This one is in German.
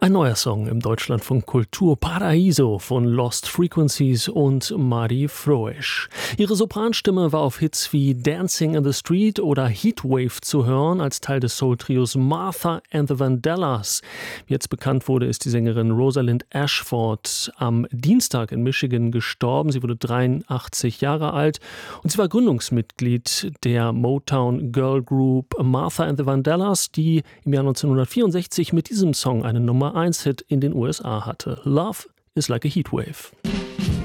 Ein neuer Song im Deutschlandfunk Kultur, Paraíso von Lost Frequencies und Mari Froesch. Ihre Sopranstimme war auf Hits wie Dancing in the Street oder Heatwave zu hören, als Teil des Soul-Trios Martha and the Vandellas. Wie jetzt bekannt wurde, ist die Sängerin Rosalind Ashford am Dienstag in Michigan gestorben. Sie wurde 83 Jahre alt und sie war Gründungsmitglied der Motown Girl Group Martha and the Vandellas, die im Jahr 1964 mit diesem Song eine Nummer 1-Hit in den USA hatte. Love is like a Heatwave.